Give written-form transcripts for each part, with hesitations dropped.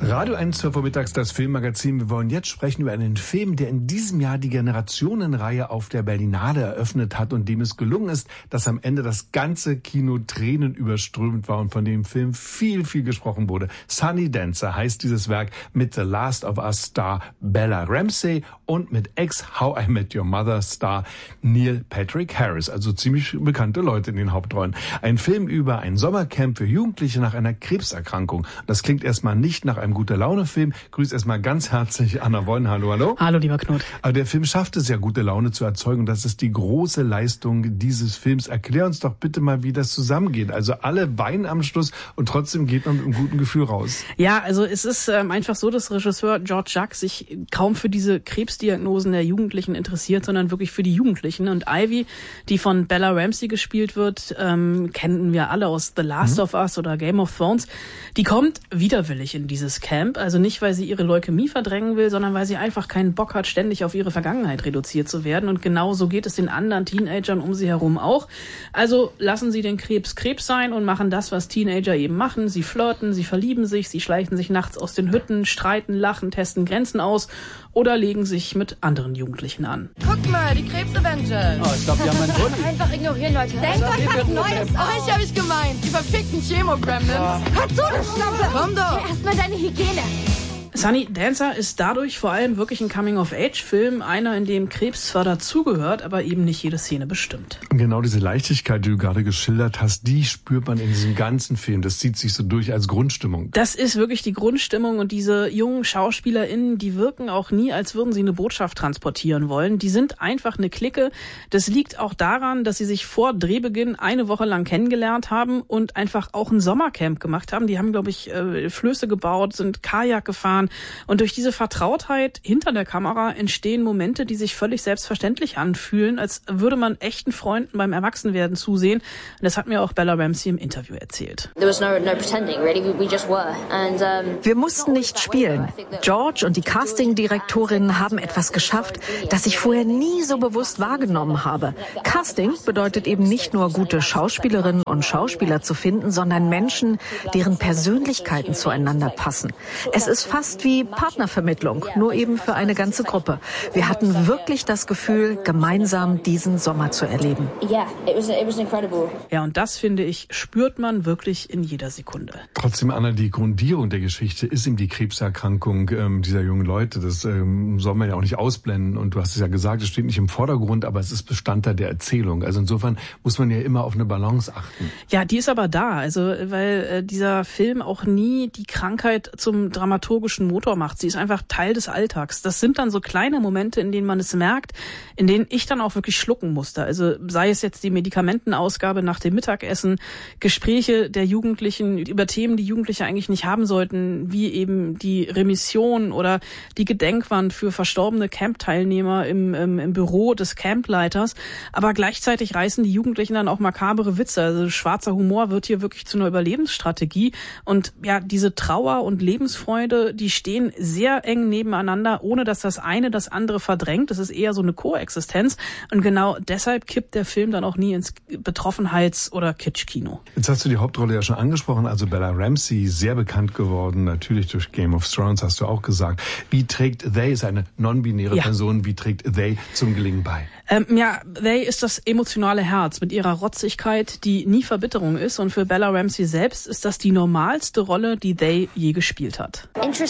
Radio 1 zur Vormittags, das Filmmagazin. Wir wollen jetzt sprechen über einen Film, der in diesem Jahr die Generationenreihe auf der Berlinale eröffnet hat und dem es gelungen ist, dass am Ende das ganze Kino tränenüberströmt war und von dem Film viel gesprochen wurde. Sunny Dancer heißt dieses Werk, mit The Last of Us Star Bella Ramsey und mit How I Met Your Mother Star Neil Patrick Harris, also ziemlich bekannte Leute in den Hauptrollen. Ein Film über ein Sommercamp für Jugendliche nach einer Krebserkrankung. Das klingt erstmal nicht nach einem Gute-Laune-Film. Grüß erstmal ganz herzlich Anna Wollen. Hallo, hallo. Hallo, lieber Knut. Aber der Film schafft es ja, gute Laune zu erzeugen. Und das ist die große Leistung dieses Films. Erklär uns doch bitte mal, wie das zusammengeht. Also alle weinen am Schluss und trotzdem geht man mit einem guten Gefühl raus. Ja, also es ist einfach so, dass Regisseur George Jacques sich kaum für diese Krebsdiagnosen der Jugendlichen interessiert, sondern wirklich für die Jugendlichen. Und Ivy, die von Bella Ramsey gespielt wird, kennen wir alle aus The Last of Us oder Game of Thrones. Die kommt widerwillig in dieses Camp, also nicht, weil sie ihre Leukämie verdrängen will, sondern weil sie einfach keinen Bock hat, ständig auf ihre Vergangenheit reduziert zu werden. Und genau so geht es den anderen Teenagern um sie herum auch. Also lassen sie den Krebs sein und machen das, was Teenager eben machen. Sie flirten, sie verlieben sich, sie schleichen sich nachts aus den Hütten, streiten, lachen, testen Grenzen aus oder legen sich mit anderen Jugendlichen an. Guck mal, die Krebs-Avengers. Oh, ich glaube, die haben einen Bulli. Einfach ignorieren, Leute. Denkt euch was Neues aus. Ich hab ich gemeint. Die verfickten Chemo-Gremlins. Hört zu, du Schlampe. Komm doch. Erstmal deine Hygiene. Sunny Dancer ist dadurch vor allem wirklich ein Coming-of-Age-Film, einer, in dem Krebs zwar dazugehört, aber eben nicht jede Szene bestimmt. Genau diese Leichtigkeit, die du gerade geschildert hast, die spürt man in diesem ganzen Film. Das zieht sich so durch als Grundstimmung. Das ist wirklich die Grundstimmung und diese jungen SchauspielerInnen, die wirken auch nie, als würden sie eine Botschaft transportieren wollen. Die sind einfach eine Clique. Das liegt auch daran, dass sie sich vor Drehbeginn eine Woche lang kennengelernt haben und einfach auch ein Sommercamp gemacht haben. Die haben, glaube ich, Flöße gebaut, sind Kajak gefahren. Und durch diese Vertrautheit hinter der Kamera entstehen Momente, die sich völlig selbstverständlich anfühlen, als würde man echten Freunden beim Erwachsenwerden zusehen. Und das hat mir auch Bella Ramsey im Interview erzählt. Wir mussten nicht spielen. George und die Casting-Direktorinnen haben etwas geschafft, das ich vorher nie so bewusst wahrgenommen habe. Casting bedeutet eben nicht nur gute Schauspielerinnen und Schauspieler zu finden, sondern Menschen, deren Persönlichkeiten zueinander passen. Es ist fast wie Partnervermittlung, nur eben für eine ganze Gruppe. Wir hatten wirklich das Gefühl, gemeinsam diesen Sommer zu erleben. Ja, und das, finde ich, spürt man wirklich in jeder Sekunde. Trotzdem, Anna, die Grundierung der Geschichte ist eben die Krebserkrankung dieser jungen Leute. Das soll man ja auch nicht ausblenden. Und du hast es ja gesagt, es steht nicht im Vordergrund, aber es ist Bestandteil der Erzählung. Also insofern muss man ja immer auf eine Balance achten. Ja, die ist aber da. Also weil dieser Film auch nie die Krankheit zum dramaturgischen Motor macht. Sie ist einfach Teil des Alltags. Das sind dann so kleine Momente, in denen man es merkt, in denen ich dann auch wirklich schlucken musste. Also sei es jetzt die Medikamentenausgabe nach dem Mittagessen, Gespräche der Jugendlichen über Themen, die Jugendliche eigentlich nicht haben sollten, wie eben die Remission oder die Gedenkwand für verstorbene Camp-Teilnehmer im Büro des Campleiters. Aber gleichzeitig reißen die Jugendlichen dann auch makabere Witze. Also schwarzer Humor wird hier wirklich zu einer Überlebensstrategie. Und ja, diese Trauer und Lebensfreude, die stehen sehr eng nebeneinander, ohne dass das eine das andere verdrängt. Das ist eher so eine Koexistenz. Und genau deshalb kippt der Film dann auch nie ins Betroffenheits- oder Kitschkino. Jetzt hast du die Hauptrolle ja schon angesprochen, also Bella Ramsey, sehr bekannt geworden, natürlich durch Game of Thrones, hast du auch gesagt. Wie trägt They, ist eine non-binäre Person, wie trägt They zum Gelingen bei? They ist das emotionale Herz mit ihrer Rotzigkeit, die nie Verbitterung ist. Und für Bella Ramsey selbst ist das die normalste Rolle, die They je gespielt hat.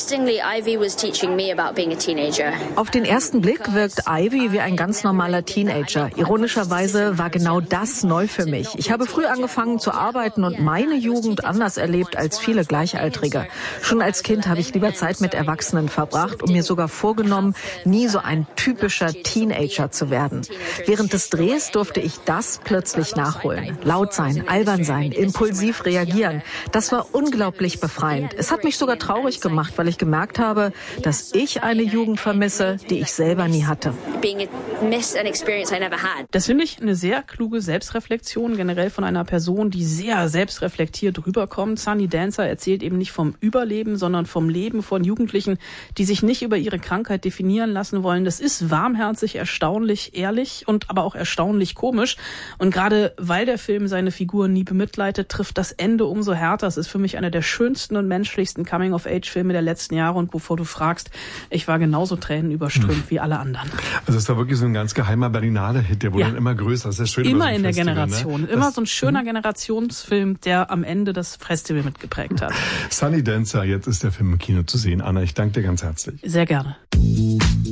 Auf den ersten Blick wirkt Ivy wie ein ganz normaler Teenager. Ironischerweise war genau das neu für mich. Ich habe früh angefangen zu arbeiten und meine Jugend anders erlebt als viele Gleichaltrige. Schon als Kind habe ich lieber Zeit mit Erwachsenen verbracht und mir sogar vorgenommen, nie so ein typischer Teenager zu werden. Während des Drehs durfte ich das plötzlich nachholen. Laut sein, albern sein, impulsiv reagieren. Das war unglaublich befreiend. Es hat mich sogar traurig gemacht, weil ich gemerkt habe, dass ich eine Jugend vermisse, die ich selber nie hatte. Das finde ich eine sehr kluge Selbstreflexion, generell von einer Person, die sehr selbstreflektiert rüberkommt. Sunny Dancer erzählt eben nicht vom Überleben, sondern vom Leben von Jugendlichen, die sich nicht über ihre Krankheit definieren lassen wollen. Das ist warmherzig, erstaunlich, ehrlich. herrlich und aber auch erstaunlich komisch. Und gerade weil der Film seine Figuren nie bemitleidet, trifft das Ende umso härter. Es ist für mich einer der schönsten und menschlichsten Coming-of-Age-Filme der letzten Jahre. Und bevor du fragst, ich war genauso tränenüberströmt wie alle anderen. Also es war wirklich so ein ganz geheimer Berlinale-Hit, der wurde dann immer größer. Das ist schön immer so in der Festival, Generation. Ne? Immer so ein schöner Generationsfilm, der am Ende das Festival mitgeprägt hat. Sunny Dancer, jetzt ist der Film im Kino zu sehen. Anna, ich danke dir ganz herzlich. Sehr gerne.